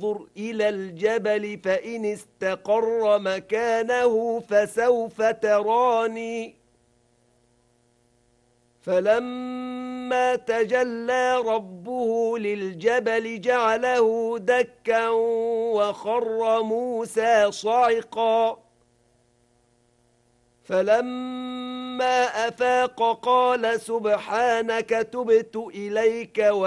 فانظر إلى الجبل فإن استقر مكانه فسوف تراني فلما تجلى ربه للجبل جعله دكا وخر موسى صعقا فلما أفاق قال سبحانك تبت إليك